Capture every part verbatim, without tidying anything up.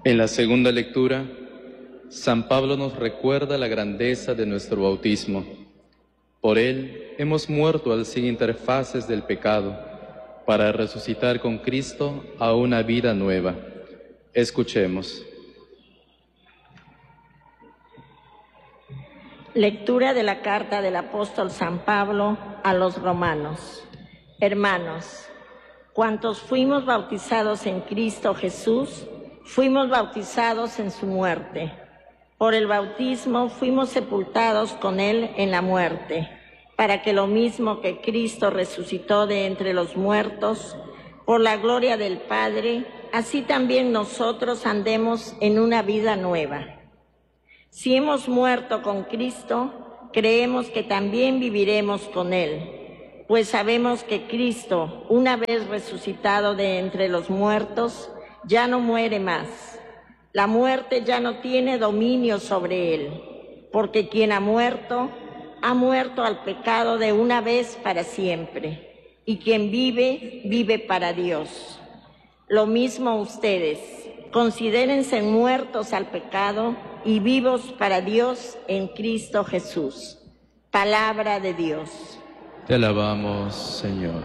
En la segunda lectura, San Pablo nos recuerda la grandeza de nuestro bautismo. Por él hemos muerto al sin interfaces del pecado, para resucitar con Cristo a una vida nueva. Escuchemos. Lectura de la carta del apóstol San Pablo a los romanos. Hermanos, cuantos fuimos bautizados en Cristo Jesús, fuimos bautizados en su muerte. Por el bautismo fuimos sepultados con él en la muerte, para que lo mismo que Cristo resucitó de entre los muertos, por la gloria del Padre, así también nosotros andemos en una vida nueva. Si hemos muerto con Cristo, creemos que también viviremos con él, pues sabemos que Cristo, una vez resucitado de entre los muertos, ya no muere más. La muerte ya no tiene dominio sobre él, porque quien ha muerto, ha muerto al pecado de una vez para siempre, y quien vive, vive para Dios. Lo mismo ustedes, considérense muertos al pecado y vivos para Dios en Cristo Jesús. Palabra de Dios. Te alabamos, Señor.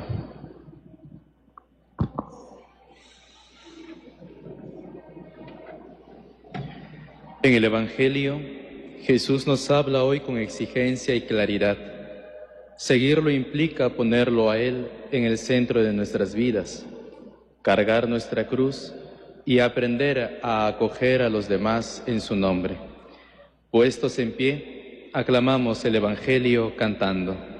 En el Evangelio, Jesús nos habla hoy con exigencia y claridad. Seguirlo implica ponerlo a Él en el centro de nuestras vidas, cargar nuestra cruz y aprender a acoger a los demás en su nombre. Puestos en pie, aclamamos el Evangelio cantando.